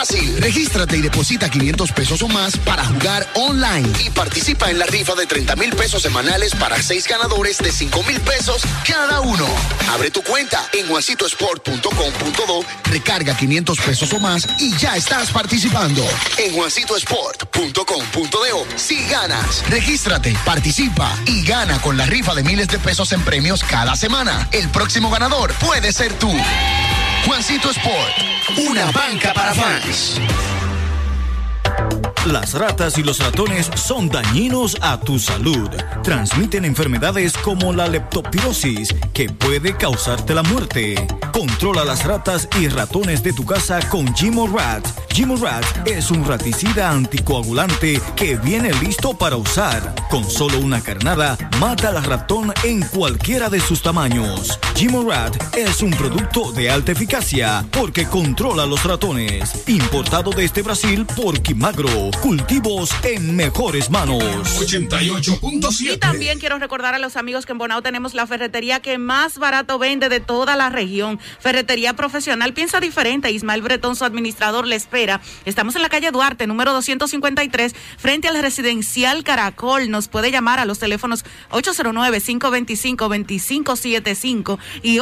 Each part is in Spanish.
Fácil, regístrate y deposita 500 pesos o más para jugar online y participa en la rifa de 30,000 pesos semanales para 6 ganadores de 5,000 pesos cada uno. Abre tu cuenta en juancitosport.com.do, recarga 500 pesos o más y ya estás participando. En juancitosport.com.do, si ganas, regístrate, participa y gana con la rifa de miles de pesos en premios cada semana. El próximo ganador puede ser tú. Juancito Sport, una banca para fans. Las ratas y los ratones son dañinos a tu salud. Transmiten enfermedades como la leptospirosis, que puede causarte la muerte. Controla las ratas y ratones de tu casa con Gimo-Rat. Gimo-Rat es un raticida anticoagulante que viene listo para usar. Con solo una carnada, mata al ratón en cualquiera de sus tamaños. Gimo-Rat es un producto de alta eficacia porque controla los ratones. Importado desde Brasil por Quimagro. Cultivos en mejores manos. 88.7. Y también quiero recordar a los amigos que en Bonao tenemos la ferretería que más barato vende de toda la región. Ferretería profesional, piensa diferente. Ismael Bretón, su administrador, le espera. Estamos en la calle Duarte, número 253, frente al residencial Caracol. Nos puede llamar a los teléfonos 809-525-2575 y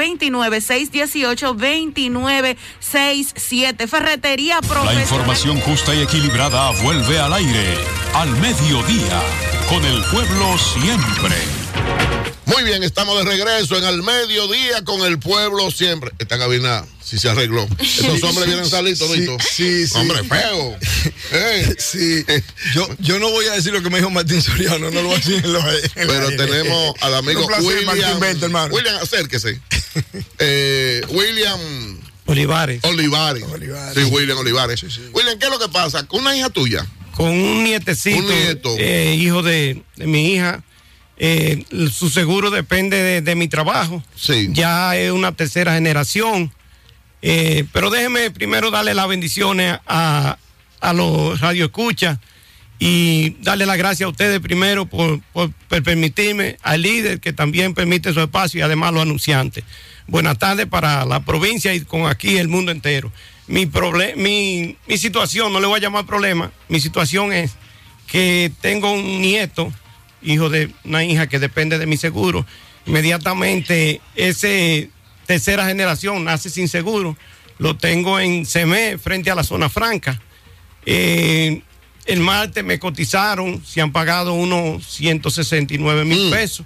829-618-2967. Ferretería profesional. La información justa y equilibrada vuelve al aire, al mediodía, con el pueblo siempre. Muy bien, estamos de regreso en Al Mediodía con el pueblo siempre. Esta cabina sí se arregló. Estos hombres vienen salitos, ¿no? Sí. Hombre feo. Sí. Yo no voy a decir lo que me dijo Martín Soriano, no lo voy a decir en Pero tenemos al amigo William. Martín Berto, hermano. William, acérquese. William Olivares. Sí, William Olivares. Sí. William, ¿qué es lo que pasa? ¿Con una hija tuya? Con un nietecito. Un nieto. Hijo de mi hija. Su seguro depende de mi trabajo. Sí. Ya es una tercera generación. Pero déjeme primero darle las bendiciones a los radioescuchas y darle las gracias a ustedes primero por permitirme, al líder que también permite su espacio y además a los anunciantes. Buenas tardes para la provincia y con aquí el mundo entero. Mi situación, no le voy a llamar problema, mi situación es que tengo un nieto, hijo de una hija que depende de mi seguro. Inmediatamente ese tercera generación nace sin seguro, lo tengo en CEME frente a la zona franca. El martes me cotizaron, se han pagado unos 169,000 pesos.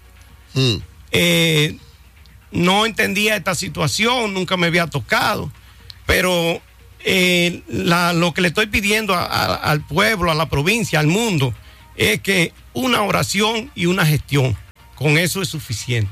No entendía esta situación, nunca me había tocado, pero lo que le estoy pidiendo al pueblo, a la provincia, al mundo, es que una oración y una gestión, con eso es suficiente.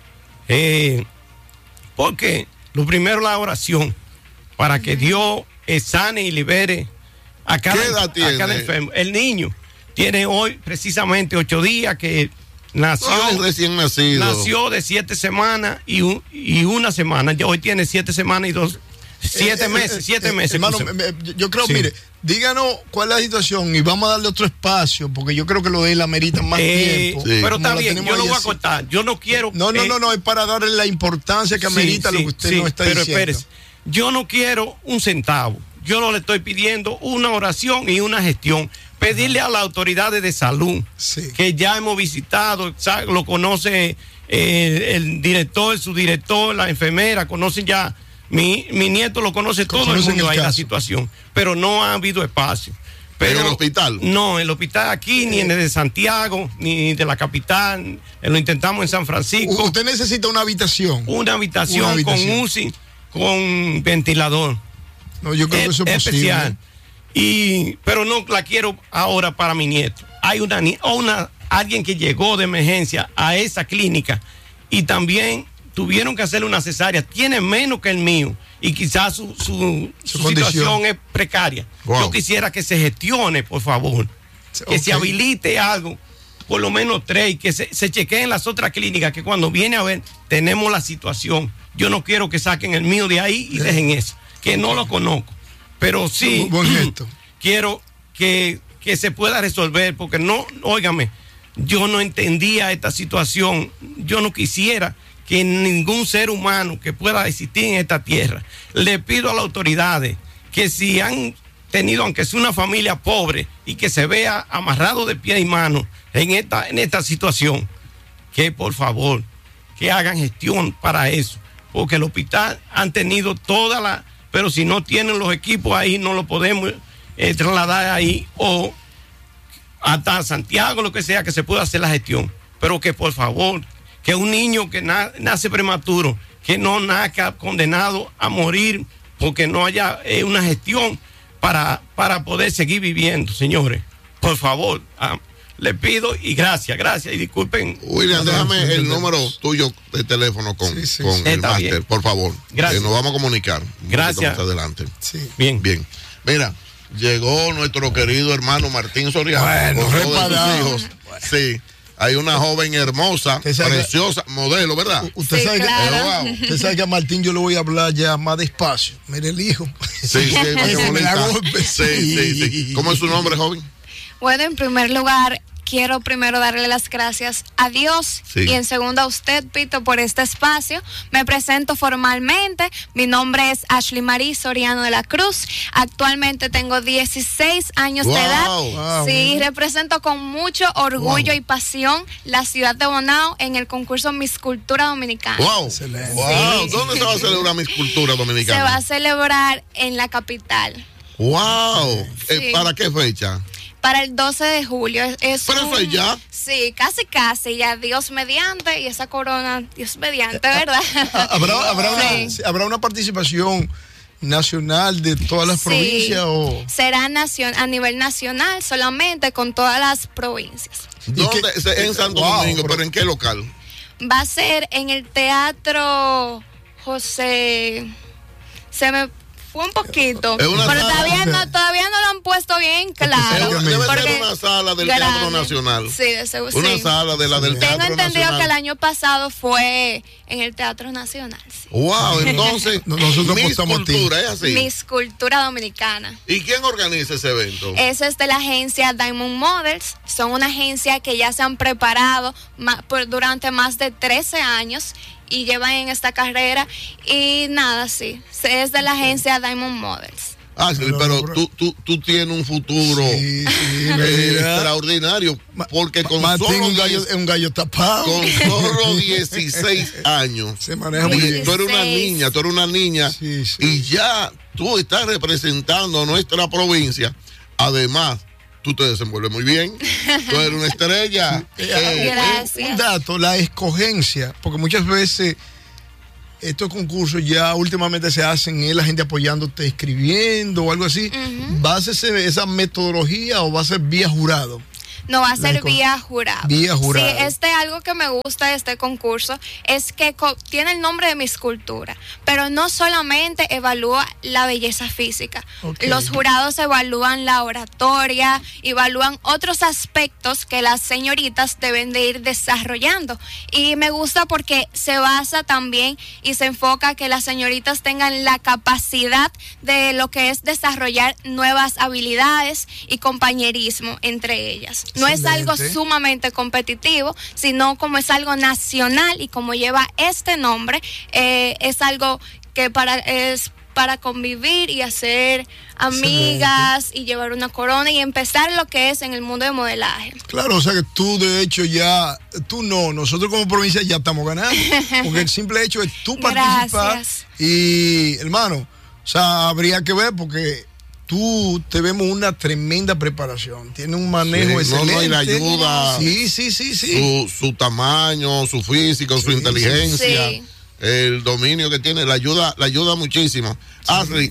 Porque lo primero la oración, para que Dios sane y libere a cada enfermo. El niño tiene hoy precisamente 8 días que nació. Recién nacido. Nació de 7 semanas y una semana. Ya hoy tiene 7 semanas y 7 meses. 7 meses. Hermano, yo creo, sí. Mire, díganos cuál es la situación y vamos a darle otro espacio, porque yo creo que lo de él amerita más tiempo. Sí. Pero está bien, yo lo voy a cortar. Yo no quiero. No, es para darle la importancia que amerita lo que usted nos está diciendo. Pero espérese, yo no quiero un centavo. Yo no le estoy pidiendo una oración y una gestión. Pedirle a las autoridades de salud, que ya hemos visitado, lo conoce el director, el subdirector, la enfermera, conocen ya. Mi nieto lo conoce todo el mundo ahí la situación, pero no ha habido espacio. Pero ¿en el hospital? No, el hospital aquí, ni en el de Santiago, ni de la capital. Lo intentamos en San Francisco. Usted necesita una habitación. Una habitación con UCI, con ventilador. No, yo creo que eso es especial. Pero no la quiero ahora para mi nieto. Hay alguien que llegó de emergencia a esa clínica y también tuvieron que hacerle una cesárea. Tiene menos que el mío y quizás su situación es precaria. Wow. Yo quisiera que se gestione, por favor, que se habilite algo, por lo menos 3, y que se chequeen las otras clínicas, que cuando viene a ver, tenemos la situación. Yo no quiero que saquen el mío de ahí y dejen eso, que no lo conozco. Pero sí, quiero que se pueda resolver, porque óigame, yo no entendía esta situación. Yo no quisiera que ningún ser humano que pueda existir en esta tierra. Le pido a las autoridades que si han tenido, aunque sea una familia pobre, y que se vea amarrado de pie y mano en esta situación, que por favor, que hagan gestión para eso, porque el hospital han tenido pero si no tienen los equipos ahí, no lo podemos trasladar ahí, o hasta Santiago, lo que sea, que se pueda hacer la gestión, pero que por favor, que un niño que nace prematuro, que no nazca condenado a morir, porque no haya una gestión para poder seguir viviendo, señores. Por favor, le pido y gracias, y disculpen. William, déjame el número tuyo de teléfono con el máster, por favor. Gracias. Nos vamos a comunicar. Gracias. Más adelante. Sí. Bien. Mira, llegó nuestro querido hermano Martín Soriano. Bueno, con todos sus hijos. Sí. Hay una joven hermosa, preciosa, modelo, ¿verdad? Usted sabe claro. Usted sabe que a Martín yo le voy a hablar ya más despacio. Mire el hijo. Sí, sí. ¿Cómo es su nombre, joven? Bueno, en primer lugar, quiero primero darle las gracias a Dios y en segundo a usted, Pito, por este espacio. Me presento formalmente. Mi nombre es Ashley Marie Soriano de la Cruz. Actualmente tengo 16 años de edad. Sí, represento con mucho orgullo y pasión la ciudad de Bonao en el concurso Miss Cultura Dominicana. Excelente. Sí. ¿Dónde se va a celebrar Miss Cultura Dominicana? Se va a celebrar en la capital. ¡Wow! Sí. ¿Para qué fecha? Para el 12 de julio. ¿Pero eso es ya? Sí, casi, ya Dios mediante, y esa corona, Dios mediante, ¿verdad? ¿Habrá una participación nacional de todas las provincias? ¿O? Será a nivel nacional solamente, con todas las provincias. ¿Dónde? En Santo Domingo, pero ¿en qué local? Va a ser en el Teatro José... Se me fue un poquito, pero todavía no lo han puesto bien claro. Debe ser una sala del Teatro Nacional. Sí, una sala de la del Teatro Nacional. Tengo entendido que el año pasado fue en el Teatro Nacional. Sí. Wow, entonces Miss Cultura, ¿es así? Miss Cultura Dominicana. ¿Y quién organiza ese evento? Eso es de la agencia Diamond Models. Son una agencia que ya se han preparado durante más de 13 años y llevan en esta carrera, y nada, sí, es de la agencia Diamond Models. Pero tú tienes un futuro extraordinario, porque con Martín es un gallo tapado. Con solo 16 años. Se maneja muy bien. Tú eres una niña, y ya tú estás representando a nuestra provincia. Además, tú te desenvuelves muy bien. Tú eres una estrella. Gracias. Un dato, la escogencia, porque muchas veces estos concursos ya últimamente se hacen, la gente apoyándote, escribiendo o algo así. ¿Va a ser esa metodología o va a ser vía jurado? No, va a ser vía jurado. Vía jurado. Sí, algo que me gusta de este concurso es que tiene el nombre de Miss Cultura, pero no solamente evalúa la belleza física. Okay. Los jurados evalúan la oratoria, evalúan otros aspectos que las señoritas deben de ir desarrollando. Y me gusta porque se basa también y se enfoca que las señoritas tengan la capacidad de lo que es desarrollar nuevas habilidades y compañerismo entre ellas. No es algo sumamente competitivo, sino como es algo nacional, y como lleva este nombre, es algo que es para convivir y hacer amigas y llevar una corona y empezar lo que es en el mundo de modelaje. Claro, o sea que tú de hecho nosotros como provincia ya estamos ganando, porque el simple hecho es tú participar. Y hermano, o sea, habría que ver, porque tú te vemos una tremenda preparación, tiene un manejo excelente. Y la ayuda. Sí. Su tamaño, su físico, su inteligencia, el dominio que tiene, la ayuda muchísimo. Ashley,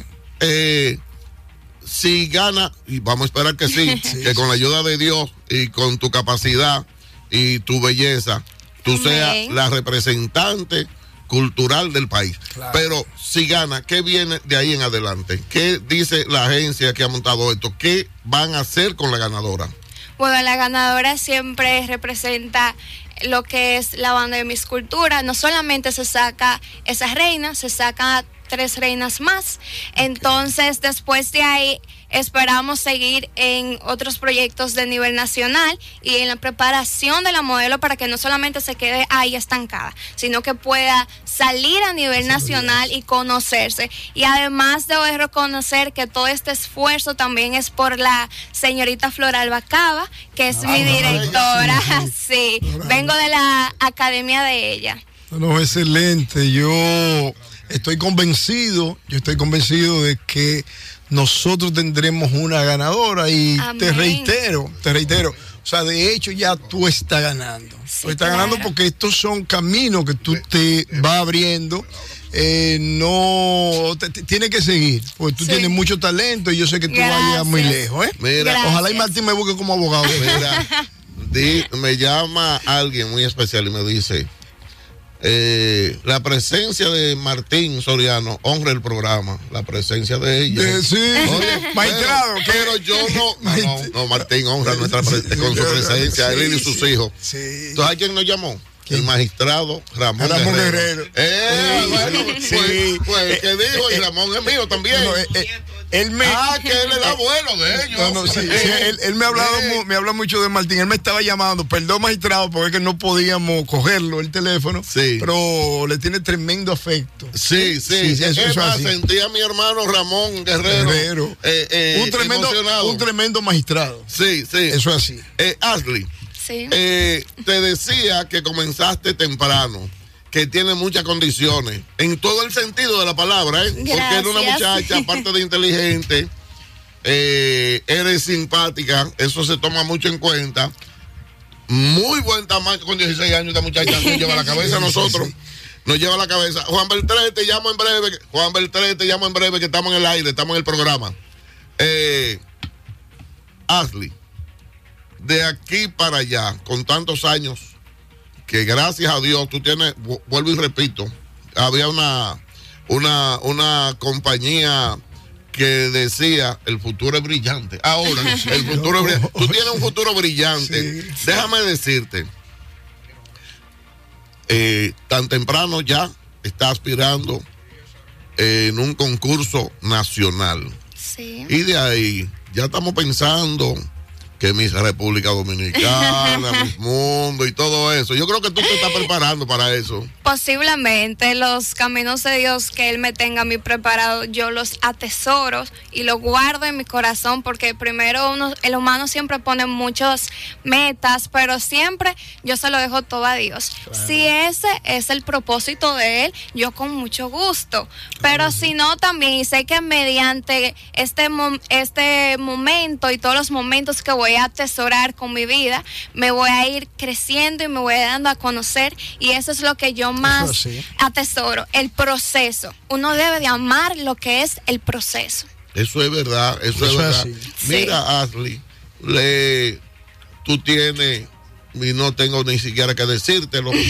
si gana, y vamos a esperar que que con la ayuda de Dios y con tu capacidad y tu belleza, tú seas la representante cultural del país. Claro. Pero si gana, ¿qué viene de ahí en adelante? ¿Qué dice la agencia que ha montado esto? ¿Qué van a hacer con la ganadora? Bueno, la ganadora siempre representa lo que es la banda de Miss Cultura. No solamente se saca esa reina, se saca 3 reinas más. Entonces, después de ahí, esperamos seguir en otros proyectos de nivel nacional y en la preparación de la modelo para que no solamente se quede ahí estancada, sino que pueda salir a nivel nacional y conocerse. Y además debo de reconocer que todo este esfuerzo también es por la señorita Floral Bacaba, que es mi directora. Sí, vengo de la academia de ella. No, excelente. Yo estoy convencido de que nosotros tendremos una ganadora y Amén. te reitero, o sea, de hecho ya tú estás ganando. Sí, tú estás ganando porque estos son caminos que tú te vas abriendo. No, tiene que seguir, porque tú tienes mucho talento y yo sé que tú vas a llegar muy lejos. Mira, ojalá y Martín me busque como abogado. Mira, me llama alguien muy especial y me dice, la presencia de Martín Soriano honra el programa, la presencia de ella. Sí, oye, magistrado. Pero yo no, Martín honra nuestra con su presencia, él y sus hijos. Sí. Entonces, ¿a quién nos llamó? El magistrado Ramón Guerrero. Pues que dijo, y Ramón es mío también. Que él es el abuelo de ellos. Él me ha hablado mucho de Martín. Él me estaba llamando, perdón magistrado, porque es que no podíamos cogerlo el teléfono, pero le tiene tremendo afecto. Sí. Es más, sentí a mi hermano Ramón Guerrero. Un tremendo magistrado. Sí. Eso es así. Ashley. Sí. Te decía que comenzaste temprano, que tiene muchas condiciones, en todo el sentido de la palabra, porque eres una muchacha, aparte de inteligente, eres simpática, eso se toma mucho en cuenta, muy buen tamaño, con 16 años esta muchacha nos lleva a la cabeza a nosotros, nos lleva a la cabeza. Juan Beltré, te llamo en breve, que estamos en el aire, estamos en el programa. Ashley, de aquí para allá, con tantos años, que gracias a Dios tú tienes, vuelvo y repito, había una compañía que decía, el futuro es brillante. Ahora, el futuro es brillante. Tú tienes un futuro brillante. Sí. Déjame decirte, tan temprano ya está aspirando en un concurso nacional. Sí. Y de ahí, ya estamos pensando que Miss República Dominicana, Miss Mundo y todo eso. Yo creo que tú te estás preparando para eso. Posiblemente los caminos de Dios que Él me tenga a mí preparado, yo los atesoro y los guardo en mi corazón, porque primero el humano siempre pone muchas metas, pero siempre yo se lo dejo todo a Dios. Claro. Si ese es el propósito de Él, yo con mucho gusto. Pero si no, también sé que mediante este momento y todos los momentos que voy a atesorar con mi vida, me voy a ir creciendo y me voy dando a conocer, y eso es lo que yo más atesoro, el proceso. Uno debe de amar lo que es el proceso. Eso es verdad, eso es verdad. Mira, Ashley, tú tienes, y no tengo ni siquiera que decírtelo,